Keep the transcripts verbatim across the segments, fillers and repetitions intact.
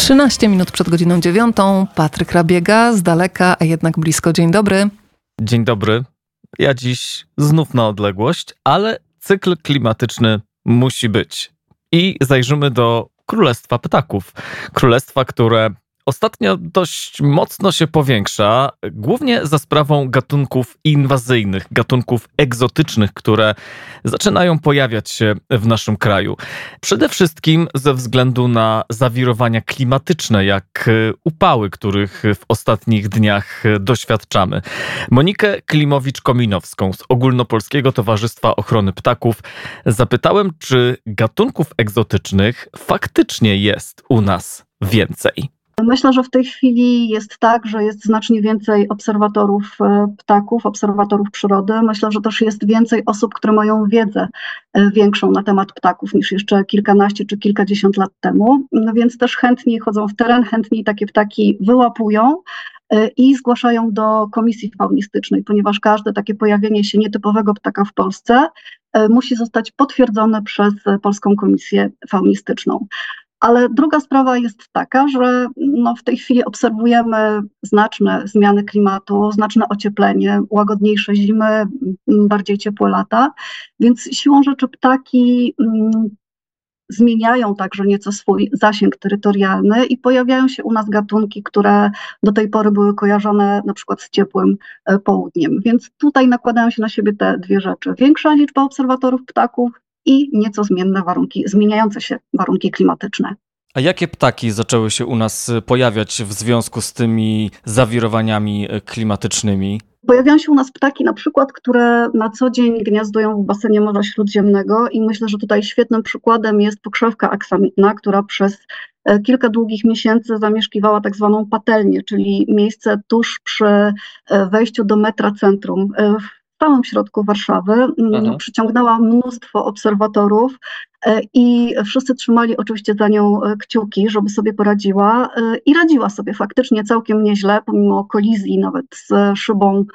trzynaście minut przed godziną dziewiątą. Patryk Rabiega, z daleka, a jednak blisko. Dzień dobry. Dzień dobry. Ja dziś znów na odległość, ale cykl klimatyczny musi być. I zajrzymy do Królestwa Ptaków. Królestwa, które ostatnio dość mocno się powiększa, głównie za sprawą gatunków inwazyjnych, gatunków egzotycznych, które zaczynają pojawiać się w naszym kraju. Przede wszystkim ze względu na zawirowania klimatyczne, jak upały, których w ostatnich dniach doświadczamy. Monikę Klimowicz-Kominowską z Ogólnopolskiego Towarzystwa Ochrony Ptaków zapytałem, czy gatunków egzotycznych faktycznie jest u nas więcej. Myślę, że w tej chwili jest tak, że jest znacznie więcej obserwatorów ptaków, obserwatorów przyrody. Myślę, że też jest więcej osób, które mają wiedzę większą na temat ptaków niż jeszcze kilkanaście czy kilkadziesiąt lat temu, no więc też chętniej chodzą w teren, chętniej takie ptaki wyłapują i zgłaszają do komisji faunistycznej, ponieważ każde takie pojawienie się nietypowego ptaka w Polsce musi zostać potwierdzone przez Polską Komisję Faunistyczną. Ale druga sprawa jest taka, że no w tej chwili obserwujemy znaczne zmiany klimatu, znaczne ocieplenie, łagodniejsze zimy, bardziej ciepłe lata, więc siłą rzeczy ptaki mm, zmieniają także nieco swój zasięg terytorialny i pojawiają się u nas gatunki, które do tej pory były kojarzone na przykład z ciepłym południem. Więc tutaj nakładają się na siebie te dwie rzeczy. Większa liczba obserwatorów ptaków i nieco zmienne warunki, zmieniające się warunki klimatyczne. A jakie ptaki zaczęły się u nas pojawiać w związku z tymi zawirowaniami klimatycznymi? Pojawiają się u nas ptaki na przykład, które na co dzień gniazdują w basenie Morza Śródziemnego i myślę, że tutaj świetnym przykładem jest pokrzewka aksamitna, która przez kilka długich miesięcy zamieszkiwała tak zwaną patelnię, czyli miejsce tuż przy wejściu do metra centrum w samym środku Warszawy. Aha. Przyciągnęła mnóstwo obserwatorów i wszyscy trzymali oczywiście za nią kciuki, żeby sobie poradziła i radziła sobie faktycznie całkiem nieźle, pomimo kolizji nawet z szybą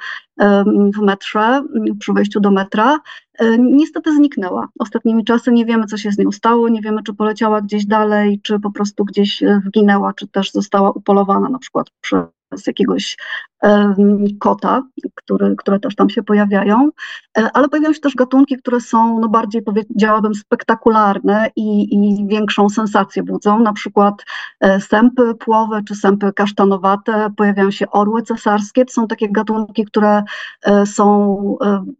w metrze, przy wejściu do metra. Niestety zniknęła. Ostatnimi czasy nie wiemy, co się z nią stało, nie wiemy, czy poleciała gdzieś dalej, czy po prostu gdzieś zginęła, czy też została upolowana na przykład przez z jakiegoś um, kota, który, które też tam się pojawiają, ale pojawiają się też gatunki, które są no, bardziej, powiedziałabym, spektakularne i, i większą sensację budzą, na przykład e, sępy płowe czy sępy kasztanowate, pojawiają się orły cesarskie, to są takie gatunki, które e, są e,